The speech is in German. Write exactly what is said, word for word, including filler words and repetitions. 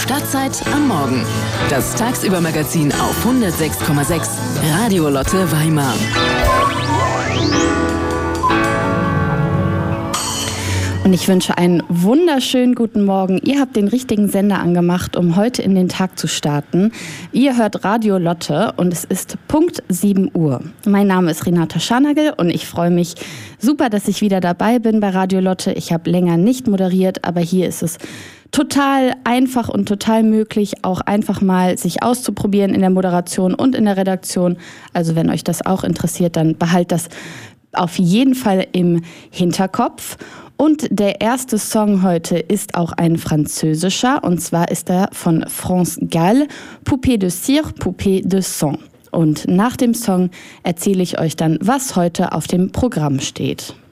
Stadtzeit am Morgen. Das Tagsüber-Magazin auf hundertsechs Komma sechs Radio Lotte Weimar. Und ich wünsche einen wunderschönen guten Morgen. Ihr habt den richtigen Sender angemacht, um heute in den Tag zu starten. Ihr hört Radio Lotte und es ist Punkt sieben Uhr. Mein Name ist Renata Scharnagel und ich freue mich super, dass ich wieder dabei bin bei Radio Lotte. Ich habe länger nicht moderiert, aber hier ist es total einfach und total möglich, auch einfach mal sich auszuprobieren in der Moderation und in der Redaktion. Also wenn euch das auch interessiert, dann behalt das auf jeden Fall im Hinterkopf. Und der erste Song heute ist auch ein französischer, und zwar ist er von France Gall, Poupée de Cire, Poupée de Sang. Und nach dem Song erzähle ich euch dann, was heute auf dem Programm steht.